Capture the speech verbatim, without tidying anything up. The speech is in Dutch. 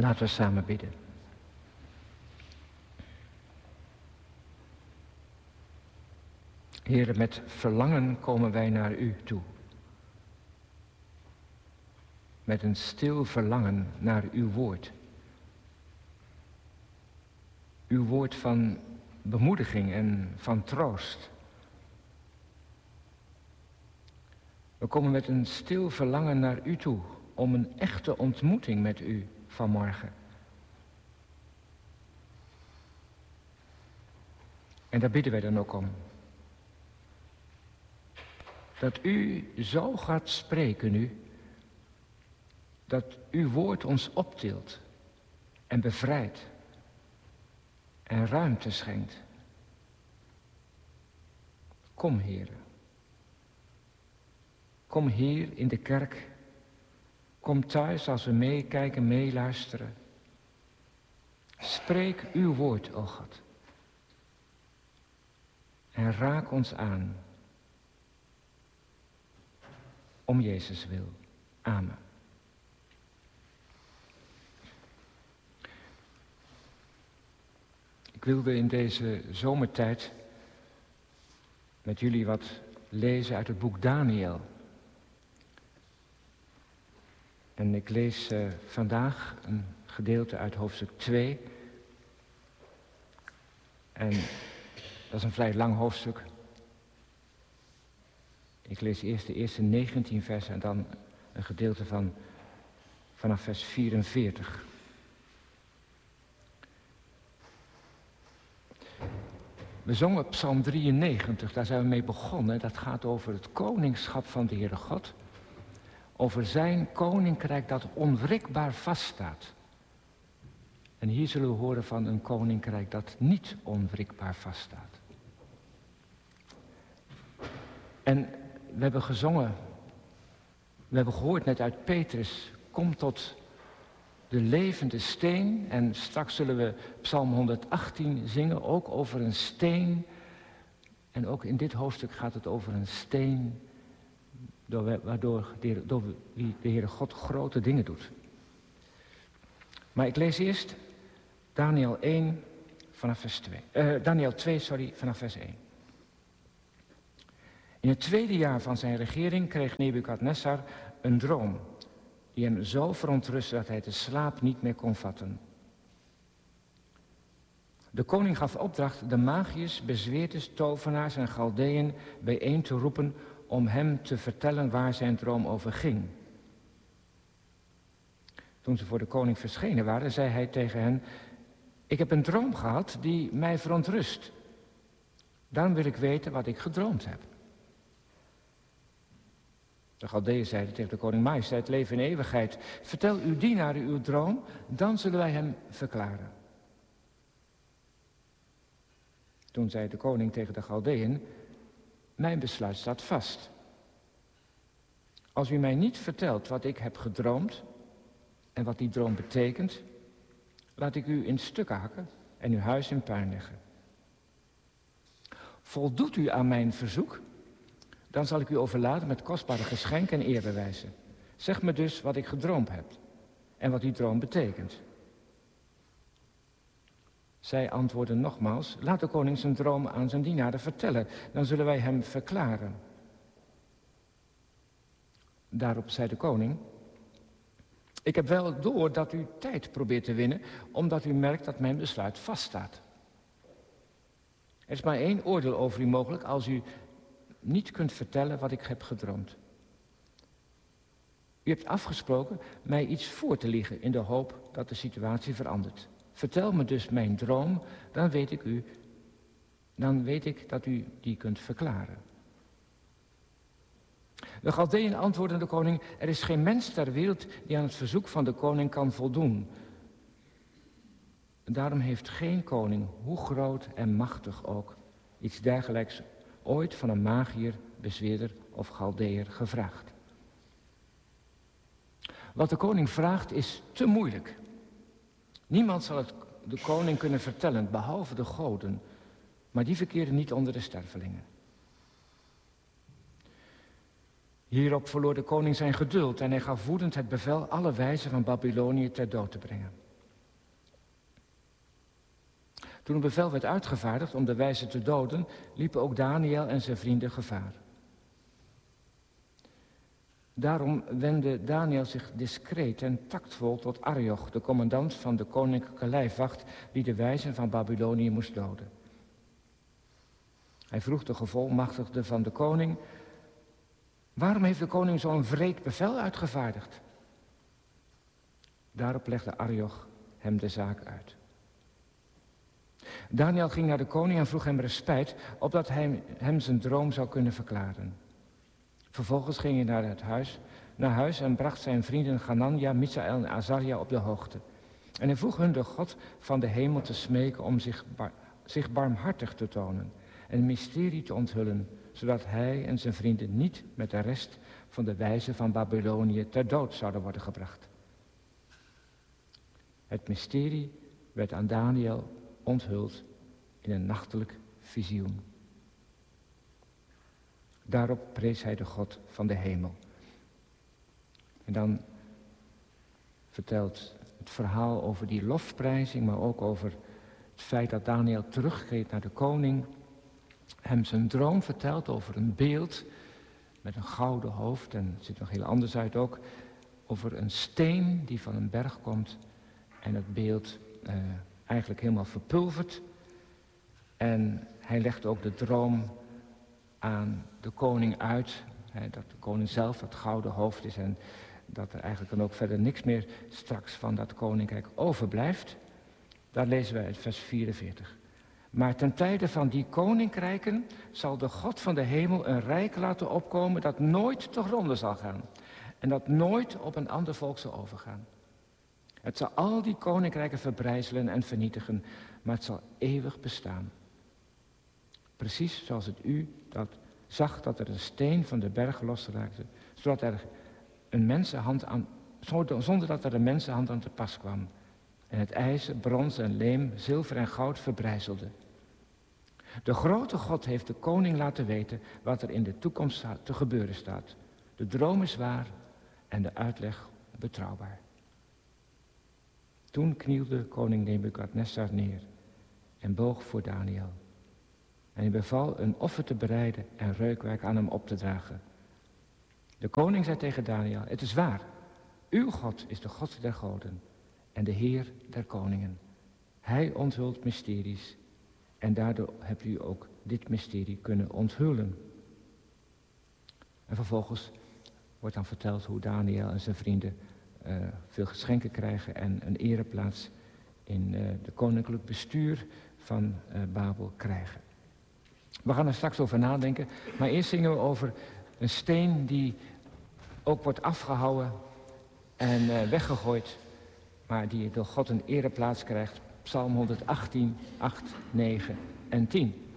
Laten we samen bidden. Heere, met verlangen komen wij naar u toe. Met een stil verlangen naar uw woord. Uw woord van bemoediging en van troost. We komen met een stil verlangen naar u toe om een echte ontmoeting met u vanmorgen. En daar bidden wij dan ook om. Dat u zo gaat spreken nu, dat uw woord ons optilt en bevrijdt en ruimte schenkt. Kom, Heere. Kom hier in de kerk. Kom thuis als we meekijken, meeluisteren. Spreek uw woord, o God. En raak ons aan. Om Jezus wil. Amen. Ik wilde in deze zomertijd met jullie wat lezen uit het boek Daniël. En ik lees uh, vandaag een gedeelte uit hoofdstuk twee. En dat is een vrij lang hoofdstuk. Ik lees eerst de eerste negentien versen en dan een gedeelte van vanaf vers vierenveertig. We zongen Psalm drieënnegentig, daar zijn we mee begonnen. Dat gaat over het koningschap van de Heere God. Over zijn koninkrijk dat onwrikbaar vaststaat. En hier zullen we horen van een koninkrijk dat niet onwrikbaar vaststaat. En we hebben gezongen, we hebben gehoord net uit Petrus, kom tot de levende steen. En straks zullen we Psalm honderdachttien zingen, ook over een steen. En ook in dit hoofdstuk gaat het over een steen, door, waardoor de, door wie de Heere God grote dingen doet. Maar ik lees eerst Daniël één vanaf vers twee. Uh, Daniël twee, sorry, vanaf vers één. In het tweede jaar van zijn regering kreeg Nebukadnessar een droom die hem zo verontrustte dat hij de slaap niet meer kon vatten. De koning gaf opdracht de magiërs, bezweerders, tovenaars en Galdeën bijeen te roepen om hem te vertellen waar zijn droom over ging. Toen ze voor de koning verschenen waren, zei hij tegen hen: ik heb een droom gehad die mij verontrust. Dan wil ik weten wat ik gedroomd heb. De Galdeën zeiden tegen de koning: majesteit, leven in eeuwigheid. Vertel uw dienaar uw droom, dan zullen wij hem verklaren. Toen zei de koning tegen de Galdeën: mijn besluit staat vast. Als u mij niet vertelt wat ik heb gedroomd en wat die droom betekent, laat ik u in stukken hakken en uw huis in puin leggen. Voldoet u aan mijn verzoek, dan zal ik u overladen met kostbare geschenken en eerbewijzen. Zeg me dus wat ik gedroomd heb en wat die droom betekent. Zij antwoordden nogmaals: laat de koning zijn droom aan zijn dienaren vertellen, dan zullen wij hem verklaren. Daarop zei de koning: ik heb wel door dat u tijd probeert te winnen, omdat u merkt dat mijn besluit vaststaat. Er is maar één oordeel over u mogelijk als u niet kunt vertellen wat ik heb gedroomd. U hebt afgesproken mij iets voor te liegen in de hoop dat de situatie verandert. Vertel me dus mijn droom, dan weet ik u, dan weet ik dat u die kunt verklaren. De Galdeën antwoordden de koning: er is geen mens ter wereld die aan het verzoek van de koning kan voldoen. Daarom heeft geen koning, hoe groot en machtig ook, iets dergelijks ooit van een magiër, bezweerder of Galdeër gevraagd. Wat de koning vraagt is te moeilijk. Niemand zal het de koning kunnen vertellen, behalve de goden, maar die verkeren niet onder de stervelingen. Hierop verloor de koning zijn geduld en hij gaf woedend het bevel alle wijzen van Babylonië ter dood te brengen. Toen een bevel werd uitgevaardigd om de wijze te doden, liepen ook Daniel en zijn vrienden gevaar. Daarom wendde Daniel zich discreet en tactvol tot Arioch, de commandant van de koninklijke lijfwacht, die de wijzen van Babylonië moest doden. Hij vroeg de gevolmachtigde van de koning: waarom heeft de koning zo'n wreed bevel uitgevaardigd? Daarop legde Arioch hem de zaak uit. Daniel ging naar de koning en vroeg hem respijt, opdat hij hem zijn droom zou kunnen verklaren. Vervolgens ging hij naar het huis, naar huis en bracht zijn vrienden Hanania, Misaël en Azaria op de hoogte. En hij vroeg hun de God van de hemel te smeken om zich, bar, zich barmhartig te tonen en een mysterie te onthullen, zodat hij en zijn vrienden niet met de rest van de wijzen van Babylonië ter dood zouden worden gebracht. Het mysterie werd aan Daniel onthuld in een nachtelijk visioen. Daarop prees hij de God van de hemel. En dan vertelt het verhaal over die lofprijzing, maar ook over het feit dat Daniel terugkeert naar de koning, hem zijn droom vertelt over een beeld met een gouden hoofd, en het ziet er nog heel anders uit ook, over een steen die van een berg komt en het beeld eh, eigenlijk helemaal verpulvert. En hij legt ook de droom aan de koning uit, hè, dat de koning zelf het gouden hoofd is en dat er eigenlijk dan ook verder niks meer straks van dat koninkrijk overblijft. Daar lezen wij uit vers vierenveertig. Maar ten tijde van die koninkrijken zal de God van de hemel een rijk laten opkomen dat nooit te gronde zal gaan en dat nooit op een ander volk zal overgaan. Het zal al die koninkrijken verbrijzelen en vernietigen, maar het zal eeuwig bestaan. Precies zoals het u dat zag dat er een steen van de berg losraakte, zodat er een mensenhand aan, zonder dat er een mensenhand aan te pas kwam. En het ijzer, brons en leem, zilver en goud verbrijzelde. De grote God heeft de koning laten weten wat er in de toekomst te gebeuren staat. De droom is waar en de uitleg betrouwbaar. Toen knielde koning Nebukadnessar neer en boog voor Daniel. En hij beval een offer te bereiden en reukwerk aan hem op te dragen. De koning zei tegen Daniel: het is waar, uw God is de God der goden en de Heer der koningen. Hij onthult mysteries en daardoor hebt u ook dit mysterie kunnen onthullen. En vervolgens wordt dan verteld hoe Daniel en zijn vrienden uh, veel geschenken krijgen en een ereplaats in uh, de koninklijk bestuur van uh, Babel krijgen. We gaan er straks over nadenken, maar eerst zingen we over een steen die ook wordt afgehouwen en uh, weggegooid, maar die door God een ereplaats krijgt. Psalm honderdachttien, acht, negen en tien.